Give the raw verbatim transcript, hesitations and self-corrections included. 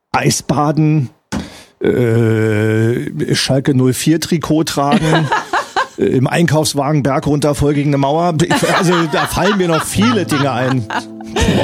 Eisbaden, äh, Schalke null vier Trikot tragen, äh, im Einkaufswagen Berg runter voll gegen eine Mauer. Also da fallen mir noch viele Dinge ein.